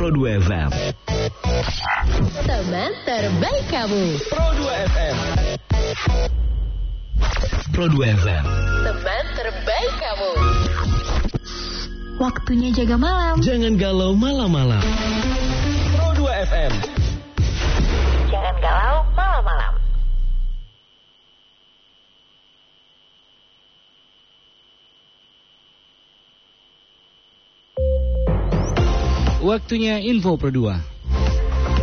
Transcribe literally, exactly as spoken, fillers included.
Pro dua F M. Teman terbaik kamu. Pro dua F M. Pro dua F M. Teman terbaik kamu. Waktunya jaga malam. Jangan galau malam-malam. Pro dua F M. Jangan galau malam-malam. Waktunya info Pro dua.